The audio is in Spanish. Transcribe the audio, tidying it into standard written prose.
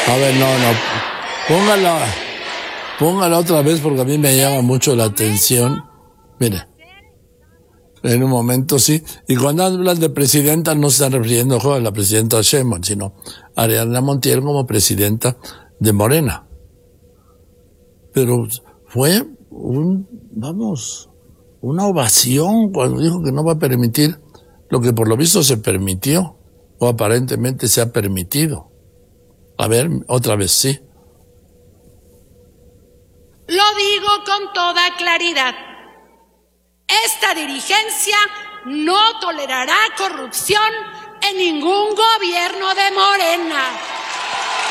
A ver, no. Póngala otra vez porque a mí me llama mucho la atención. Mire, en un momento sí. Y cuando hablan de presidenta no se están refiriendo a la presidenta Sheinbaum, sino a Ariadna Montiel como presidenta de Morena. Pero fue una ovación cuando dijo que no va a permitir lo que por lo visto se permitió, o aparentemente se ha permitido. A ver, otra vez, sí. Lo digo con toda claridad. Esta dirigencia no tolerará corrupción en ningún gobierno de Morena.